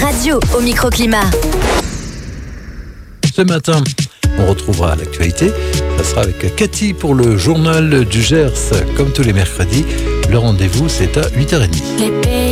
radio au microclimat. Ce matin, on retrouvera l'actualité. Ça sera avec Cathy pour le journal du Gers, comme tous les mercredis. Le rendez-vous, c'est à 8h30.